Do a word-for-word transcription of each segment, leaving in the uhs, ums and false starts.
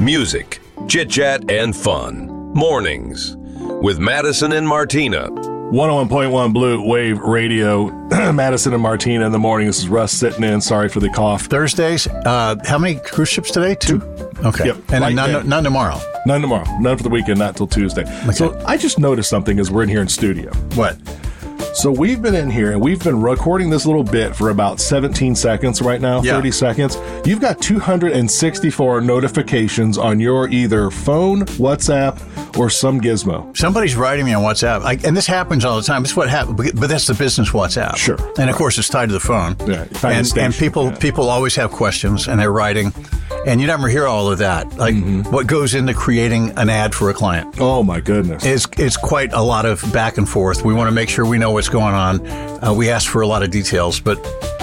Music, chit-chat, and fun. Mornings with Madison and Martina. one oh one point one Blue Wave Radio. Madison and Martina in the morning. This is Russ sitting in. Sorry for the cough. Thursdays. Uh, how many cruise ships today? Two? Okay. Yep. And Light none, day. none tomorrow? None tomorrow. None for the weekend, not till Tuesday. Okay. So I just noticed something as we're in here in studio. What? So we've been in here and we've been recording this little bit for about seventeen seconds right now, Yeah. thirty seconds. You've got two hundred sixty-four notifications on your either phone, WhatsApp, or some gizmo. Somebody's writing me on WhatsApp. I, and this happens all the time. This is what happens. But that's the business WhatsApp. Sure. And of course, it's tied to the phone. Yeah, tied to the and, station, and people yeah. people always have questions and they're writing. And you never hear all of that. Like Mm-hmm. what goes into creating an ad for a client. Oh my goodness. It's, it's quite a lot of back and forth. We want to make sure we know what's going on. Uh, we ask for a lot of details, but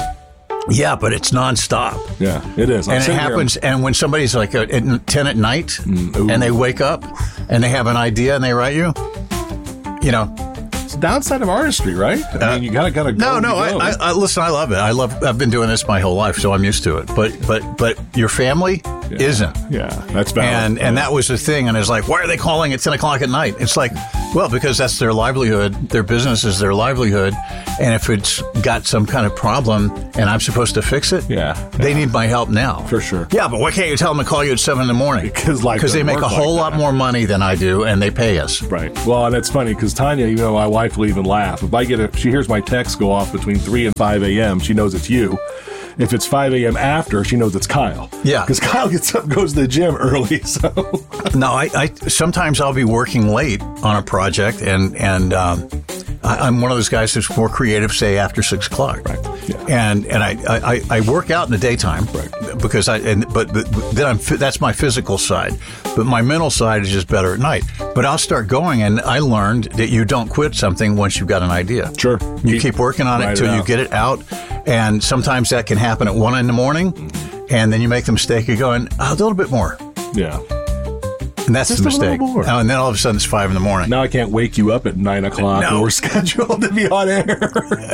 yeah, but it's nonstop. Yeah, it is. I'm And it sitting here- happens, and when somebody's like at ten at night, ooh. and they wake up, and they have an idea, and they write you, you know, It's the downside of artistry, right? I mean, you gotta gotta no, go no. to I, go. I, I listen. I love it. I love. I've been doing this my whole life, so I'm used to it. But, but, but your family Yeah. isn't. Yeah, that's valid. And and that was the thing. And it's like, why are they calling at ten o'clock at night? It's like, well, because that's their livelihood. Their business is their livelihood. And if it's got some kind of problem and I'm supposed to fix it, Yeah, they yeah. need my help now. For sure. Yeah, but why can't you tell them to call you at seven in the morning? Because life Because they doesn't make a work whole like lot that. more money than I do, and they pay us. Right. Well, and it's funny because Tanya, you know, my wife will even laugh. If I get a, if she hears my text go off between three and five a.m., she knows it's you. If it's five a.m. after, she knows it's Kyle. Yeah. Because Kyle gets up and goes to the gym early, so. No, I, I sometimes I'll be working late on a project, and and um, I, I'm one of those guys who's more creative, say after six o'clock. Right. Yeah. And and I, I, I work out in the daytime, Right. Because I and but, but then I'm fi- that's my physical side, but my mental side is just better at night. But I'll start going, and I learned that you don't quit something once you've got an idea. Sure. You Keep- keep working on it write it until you out. get it out, and sometimes that can happen at one in the morning, and then you make the mistake of going a little bit more. Yeah. And that's Just the a little mistake. more. Oh, and then all of a sudden it's five in the morning. Now I can't wake you up at nine o'clock No. when we're scheduled to be on air.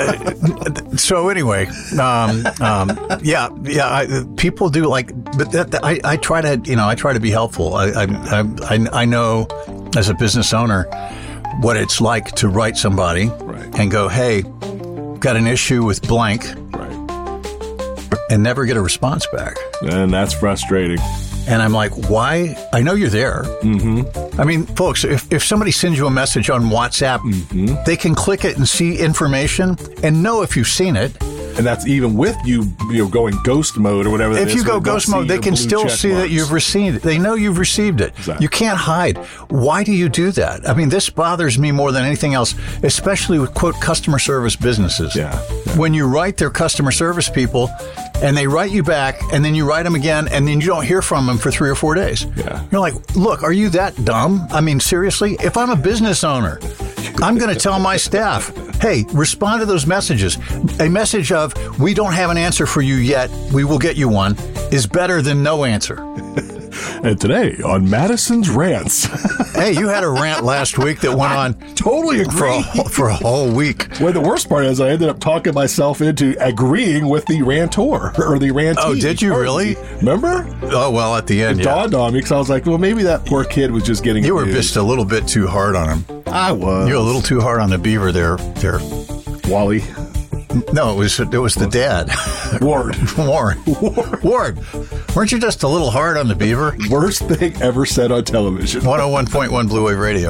So anyway, um, um, yeah, yeah. I, people do like, but that, that- I, I try to, you know, I try to be helpful. I, I, I, I know as a business owner what it's like to write somebody Right. and go, hey, got an issue with blank, Right. and never get a response back. And that's frustrating. And I'm like, why? I know you're there. Mm-hmm. I mean, folks, if, if somebody sends you a message on WhatsApp, Mm-hmm. they can click it and see information and know if you've seen it. And that's even with you, you know, going ghost mode or whatever that If is, you where go they don't ghost see mode, they your can blue still check see that marks. you've received it. They know you've received it. Exactly. You can't hide. Why do you do that? I mean, this bothers me more than anything else, especially with, quote, customer service businesses. Yeah, yeah. When you write their customer service people and they write you back and then you write them again and then you don't hear from them for three or four days. Yeah. You're like, look, are you that dumb? I mean, seriously? If I'm a business owner, I'm going to tell my staff, hey, respond to those messages. A message of, we don't have an answer for you yet, we will get you one, is better than no answer. And today on Madison's Rants. Hey, you had a rant last week that went on Totally for a, agree. whole- for a whole week. Well, the worst part is I ended up talking myself into agreeing with the rantor or the rantee. Oh, did you really? Remember? Oh, well, at the end, It yeah. dawned on me because I was like, well, maybe that poor kid was just getting You were abused. just a little bit too hard on him. I was. You're a little too hard on the beaver there. There. Wally. No, it was it was the dad. Ward. Ward. Ward. Weren't you just a little hard on the beaver? Worst thing ever said on television. one oh one point one Blue Wave Radio.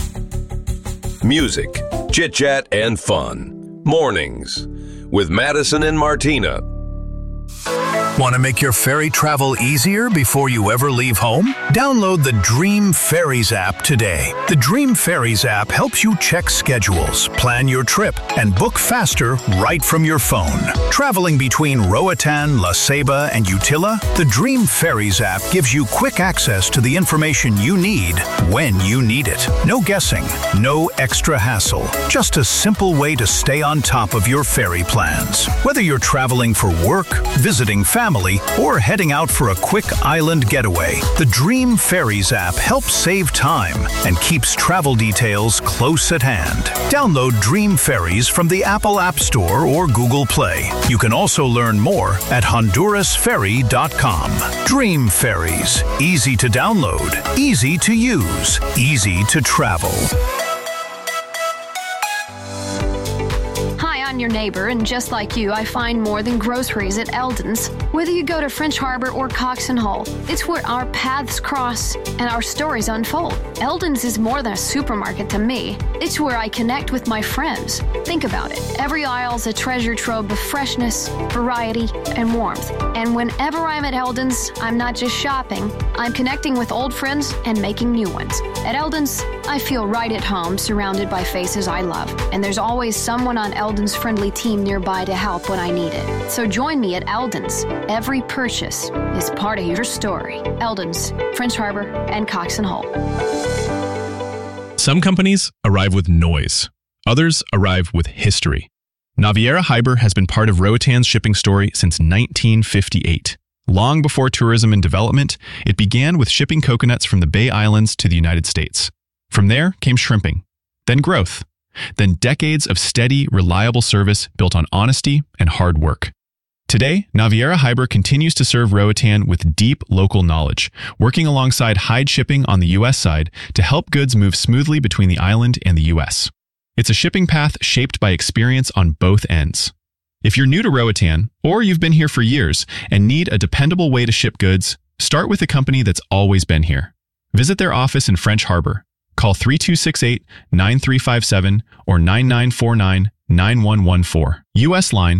Music, chit-chat, and fun. Mornings with Madison and Martina. Want to make your ferry travel easier before you ever leave home? Download the Dream Ferries app today. The Dream Ferries app helps you check schedules, plan your trip, and book faster right from your phone. Traveling between Roatan, La Ceiba, and Utila, the Dream Ferries app gives you quick access to the information you need when you need it. No guessing, no extra hassle. Just a simple way to stay on top of your ferry plans. Whether you're traveling for work, visiting family, family, or heading out for a quick island getaway, the Dream Ferries app helps save time and keeps travel details close at hand. Download Dream Ferries from the Apple App Store or Google Play. You can also learn more at honduras ferry dot com. Dream Ferries. Easy to download, easy to use, easy to travel. I'm your neighbor, and just like you, I find more than groceries at Eldon's. Whether you go to French Harbor or Cox and Hull, it's where our paths cross and our stories unfold. Eldon's is more than a supermarket to me. It's where I connect with my friends. Think about it. Every aisle's a treasure trove of freshness, variety, and warmth. And whenever I'm at Eldon's, I'm not just shopping. I'm connecting with old friends and making new ones. At Eldon's, I feel right at home, surrounded by faces I love. And there's always someone on Eldon's friendly team nearby to help when I need it. So join me at Eldon's. Every purchase is part of your story. Eldon's, French Harbor, and Cox and Hull. Some companies arrive with noise. Others arrive with history. Naviera Hyber has been part of Roatan's shipping story since nineteen fifty-eight. Long before tourism and development, it began with shipping coconuts from the Bay Islands to the United States. From there came shrimping, then growth, then decades of steady, reliable service built on honesty and hard work. Today, Naviera Hyber continues to serve Roatan with deep local knowledge, working alongside Hyde Shipping on the U S side to help goods move smoothly between the island and the U S. It's a shipping path shaped by experience on both ends. If you're new to Roatan, or you've been here for years and need a dependable way to ship goods, start with a company that's always been here. Visit their office in French Harbor. Call three two six eight, nine three five seven or nine nine four nine, nine one one four. U S line